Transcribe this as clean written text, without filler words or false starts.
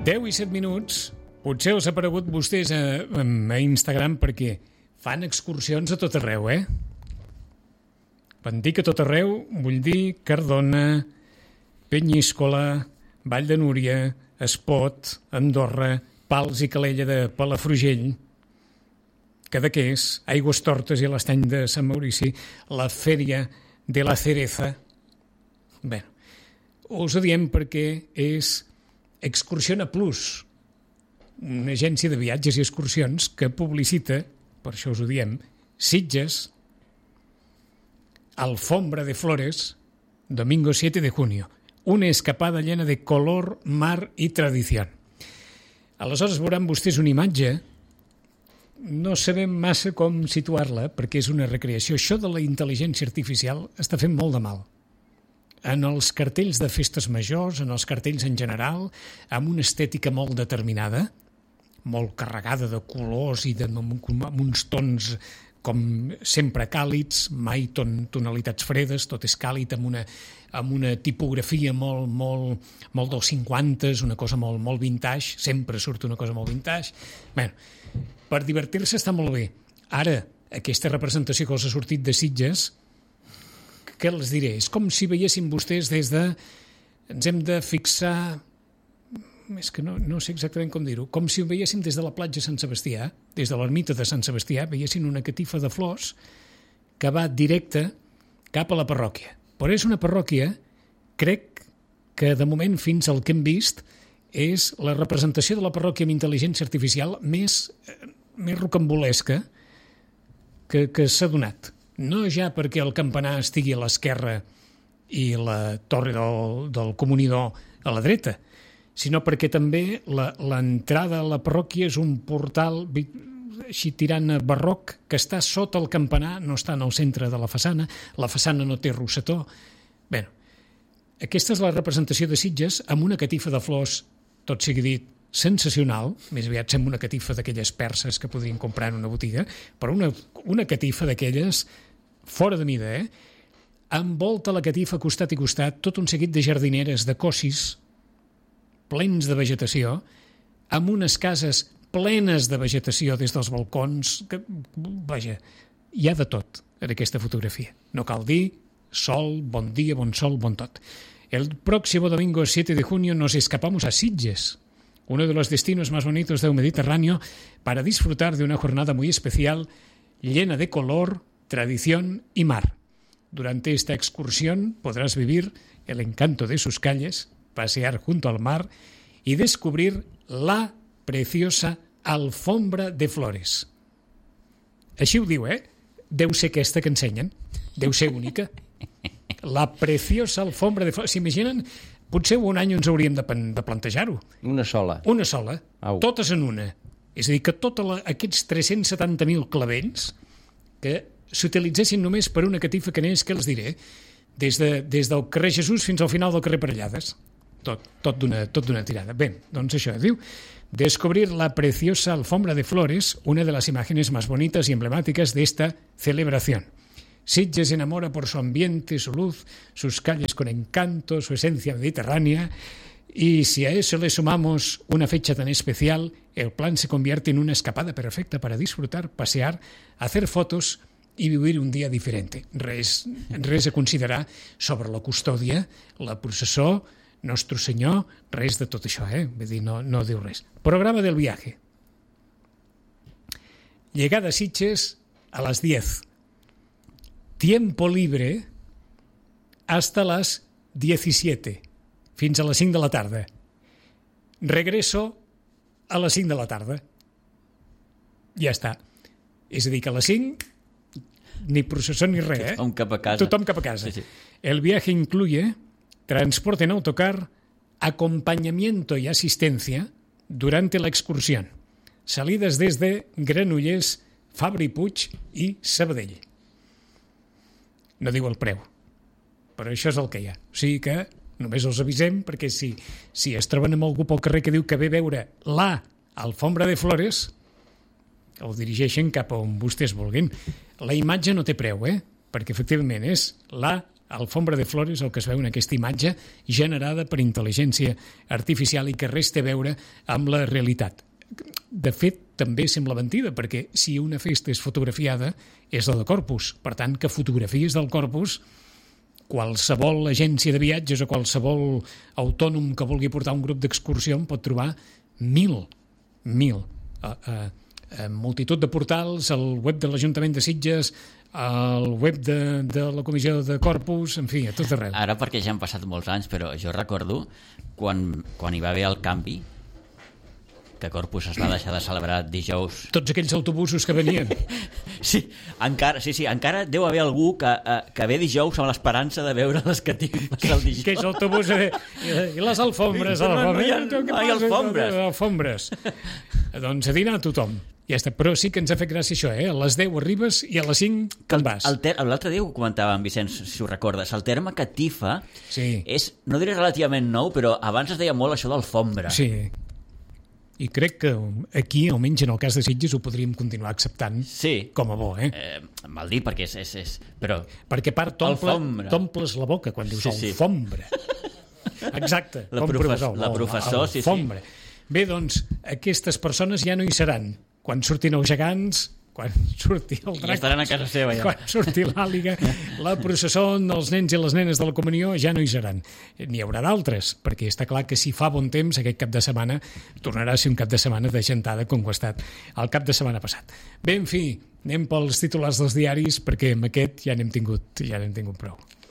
10 i 7 minuts. Potser us ha aparegut vostès a Instagram perquè fan excursions a tot arreu, Quan dic a tot arreu, vull dir Cardona, Penyíscola, Vall de Núria, Espot, Andorra, Pals i Calella de Palafrugell, Cadaqués, Aigüestortes i l'Estany de Sant Maurici, la Fèria de la Cereza. Bé, us ho diem perquè és Excursiona Plus, una agència de viatges i excursions que publicita, per això us ho diem, Sitges, Alfombra de Flores, domingo 7 de junio. Una escapada llena de color, mar i tradició. Aleshores veuran vostès una imatge, no sabem massa com situar-la, perquè és una recreació. Això de la intel·ligència artificial està fent molt de mal. En els cartells de festes majors, en els cartells en general, amb una estètica molt determinada, molt carregada de colors i amb uns tons com sempre càlids, mai tonalitats fredes, tot és càlid, amb una tipografia molt dels 50s, una cosa molt vintage, sempre surt una cosa molt vintage. Bé, per divertir-se està molt bé. Ara, aquesta representació que els ha sortit de Sitges, què els diré? És com si veiessin vostès des de... Ens hem de fixar... És que no sé exactament com dir-ho. Com si ho veiéssim des de la platja Sant Sebastià, des de l'ermita de Sant Sebastià, veiessin una catifa de flors que va directe cap a la parròquia. Però és una parròquia, crec que de moment fins al que hem vist, és la representació de la parròquia amb intel·ligència artificial més rocambolesca que s'ha donat. No ja perquè el campanar estigui a l'esquerra i la torre del comunidor a la dreta, sinó perquè també l'entrada a la parròquia és un portal així tirant a barroc que està sota el campanar, no està en el centre de la façana no té rosetó. Bé, aquesta és la representació de Sitges amb una catifa de flors, tot sigui dit, sensacional, més aviat sembla una catifa d'aquelles perses que podrien comprar en una botiga, però una catifa d'aquelles fora de mida, envolta la catifa costat i costat tot un seguit de jardineres, de cossis, plens de vegetació, amb unes cases plenes de vegetació des dels balcons, que, vaja, hi ha de tot en aquesta fotografía. No cal dir, sol, bon dia, bon sol, bon tot. El próximo domingo 7 de junio nos escapamos a Sitges, uno de los destinos más bonitos del Mediterráneo, para disfrutar de una jornada muy especial, llena de color, tradición y mar. Durante esta excursión podrás vivir el encanto de sus calles, pasear junto al mar y descubrir la preciosa alfombra de flores. Així ho diu, Deu ser aquesta que ensenyen. Deu ser única. La preciosa alfombra de flores. S'imaginen? Potser un any ens hauríem de plantejar-ho. Una sola. Una sola. Au. Totes en una. És a dir, que tots aquests 370.000 clavells que s'utilitzessin només per una catifa que n'és, que els diré, des del carrer Jesús fins al final del carrer Parellades. Tot d'una tirada. Bé, doncs això, diu, descubrir la preciosa alfombra de flores, una de las imágenes más bonitas y emblemáticas de esta celebración. Sitges enamora por su ambiente, su luz, sus calles con encanto, su esencia mediterránea, y si a eso le sumamos una fecha tan especial, el plan se convierte en una escapada perfecta para disfrutar, pasear, hacer fotos i vivir un dia diferent. Res a considerar sobre la custòdia, la processó, Nostre Senyor, res de tot això, Vull dir, no diu res. Programa del viaje. Llegada a Sitges a las 10. Tiempo libre hasta las 17, fins a les 5 de la tarda. Regreso a les 5 de la tarda. Ja està. És a dir, que a les 5 ni processó ni res, Tothom cap a casa. Tothom cap a casa. Sí. El viaje incluye transporte en autocar, acompañamiento y asistencia durante la excursión. Salidas desde Granollers, Fabra i Puig i Sabadell. No diu el preu, però això és el que hi ha. O sigui que només els avisem perquè si es troben amb algú pel carrer que diu que ve a veure la alfombra de flores, el dirigeixen cap a on vostès vulguin. La imatge no té preu, perquè efectivament és la Alfombra de Flores, el que es veu en aquesta imatge, generada per intel·ligència artificial i que res té a veure amb la realitat. De fet, també sembla mentida, perquè si una festa és fotografiada, és la de Corpus. Per tant, que fotografies del Corpus, qualsevol agència de viatges o qualsevol autònom que vulgui portar un grup d'excursió en pot trobar 1.000. Multitud de portals, el web de l'Ajuntament de Sitges, el web de la Comissió de Corpus, en fi, a tot arreu. Ara perquè ja han passat molts anys, però jo recordo quan hi va haver el canvi, que Corpus es va deixar de celebrar dijous. Tots aquells autobusos que venien. Sí, encara deu haver algú que ve dijous amb l'esperança de veure les catifes el dijous. Que és l'autobús i les alfombres. Alfombres. Doncs a dinar a tothom. Ja està, però sí que ens ha fet gràcia això, a les 10 arribes i a les 5 te'n vas. L'altre dia ho comentava en Vicenç, si ho recordes, el terme catifa sí. És, no diré relativament nou, però abans es deia molt això d'alfombra. Sí. I crec que aquí, almenys en el cas de Sitges, ho podríem continuar acceptant com a bo. Mal dit, perquè és... Però... Perquè a part t'omples la boca quan dius alfombra. Exacte. La professor, sí. Bé, doncs, aquestes persones ja no hi seran. Quan surtin els gegants, quan surti el drac... Ja estaran a casa seva, ja. Quan surti l'àliga, la processó, els nens i les nenes de la comunió ja no hi seran. N'hi haurà d'altres, perquè està clar que si fa bon temps, aquest cap de setmana tornarà a ser un cap de setmana de gentada com ho ha estat el cap de setmana passat. Bé, en fi, anem pels titulars dels diaris, perquè amb aquest ja n'hem tingut prou.